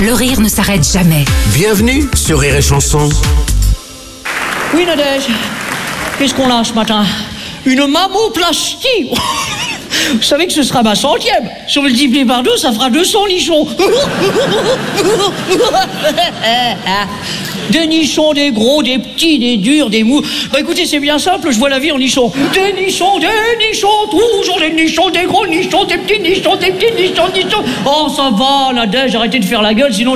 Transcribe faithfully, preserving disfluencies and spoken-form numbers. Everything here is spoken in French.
le rire ne s'arrête jamais. Bienvenue sur Rire et Chanson. Oui, Nadège, qu'est-ce qu'on a ce matin? Une mammoplastie. Vous savez que ce sera ma centième. Si on le divise par deux, ça fera deux cents nichons. Des nichons, des gros, des petits, des durs, des mous. Bah écoutez, c'est bien simple, je vois la vie en nichons. Des nichons, des nichons, toujours des nichons, des gros nichons, des petits nichons, des petits nichons, nichons. Oh, ça va, Nadège, arrêtez de faire la gueule, sinon...